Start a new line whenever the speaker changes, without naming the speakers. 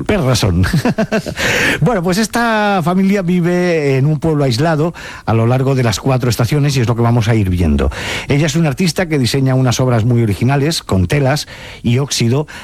Per razón. Bueno, pues esta familia vive en un pueblo aislado a lo largo de las 4 estaciones y es lo que vamos a ir viendo. Ella es una artista que diseña unas obras muy originales con telas y óxido